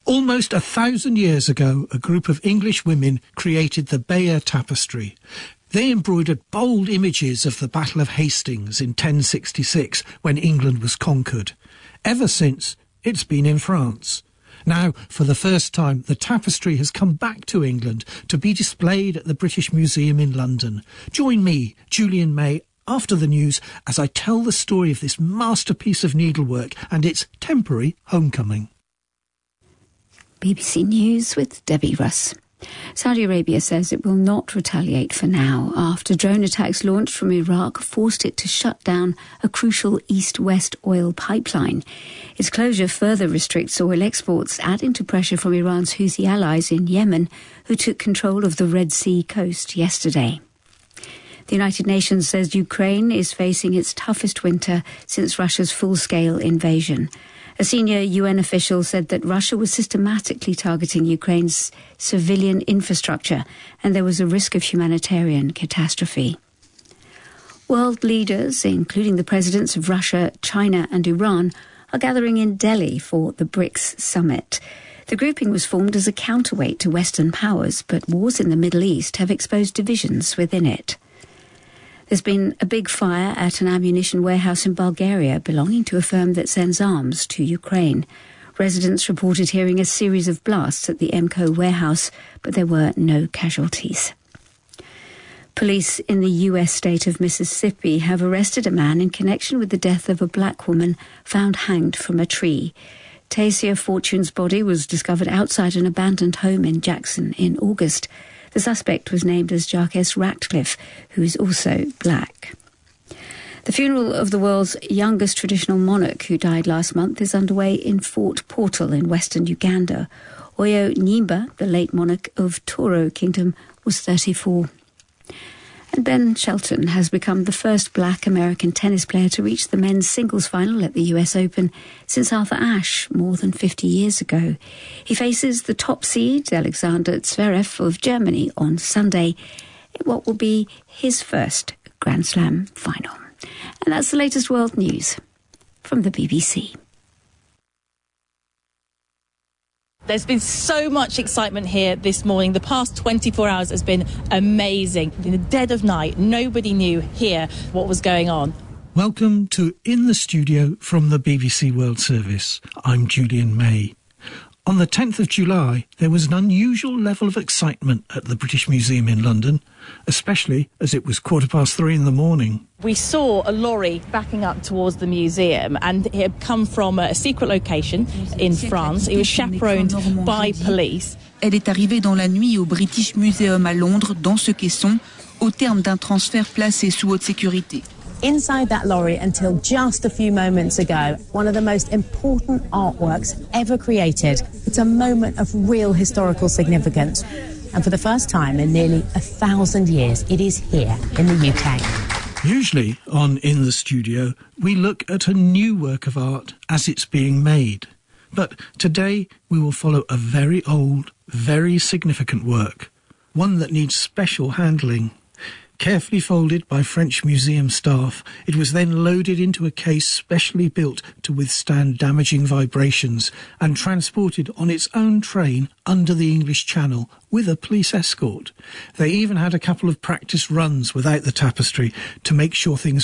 Almost 1,000 years ago, a group of English women created the Bayeux Tapestry. They embroidered bold images of the Battle of Hastings in 1066, when England was conquered. Ever since, it's been in France. Now, for the first time, the tapestry has come back to England to be displayed at the British Museum in London. Join me, Julian May, after the news as I tell the story of this masterpiece of needlework and its temporary homecoming. BBC News with Debbie Russ. Saudi Arabia says it will not retaliate for now after drone attacks launched from Iraq forced it to shut down a crucial east-west oil pipeline. Its closure further restricts oil exports, adding to pressure from Iran's Houthi allies in Yemen, who took control of the Red Sea coast yesterday. The United Nations says Ukraine is facing its toughest winter since Russia's full-scale invasion. A senior UN official said that Russia was systematically targeting Ukraine's civilian infrastructure and there was a risk of humanitarian catastrophe. World leaders, including the presidents of Russia, China and Iran, are gathering in Delhi for the BRICS summit. The grouping was formed as a counterweight to Western powers, but wars in the Middle East have exposed divisions within it. There's been a big fire at an ammunition warehouse in Bulgaria belonging to a firm that sends arms to Ukraine. Residents reported hearing a series of blasts at the EMCO warehouse, but there were no casualties. Police in the US state of Mississippi have arrested a man in connection with the death of a black woman found hanged from a tree. Tasia Fortune's body was discovered outside an abandoned home in Jackson in August. The suspect was named as Jarques Ratcliffe, who is also black. The funeral of the world's youngest traditional monarch, who died last month, is underway in Fort Portal in western Uganda. Oyo Nyimba, the late monarch of Toro Kingdom, was 34. And Ben Shelton has become the first black American tennis player to reach the men's singles final at the US Open since Arthur Ashe more than 50 years ago. He faces the top seed, Alexander Zverev of Germany, on Sunday in what will be his first Grand Slam final. And that's the latest world news from the BBC. There's been so much excitement here this morning. The past 24 hours has been amazing. In the dead of night, nobody knew here what was going on. Welcome to In the Studio from the BBC World Service. I'm Julian May. On the 10th of July, there was an unusual level of excitement at the British Museum in London, especially as it was 3:15 in the morning. We saw a lorry backing up towards the museum, and it had come from a secret location in France. It was chaperoned by police. Elle est arrivée dans la nuit au British Museum à Londres, dans ce caisson, au terme d'un transfert placé sous haute sécurité. Inside that lorry until just a few moments ago, one of the most important artworks ever created. It's a moment of real historical significance. And for the first time in nearly 1,000 years, it is here in the UK. Usually on In the Studio, we look at a new work of art as it's being made. But today we will follow a very old, very significant work, one that needs special handling. Carefully folded by French museum staff, it was then loaded into a case specially built to withstand damaging vibrations and transported on its own train under the English Channel with a police escort. They even had a couple of practice runs without the tapestry to make sure things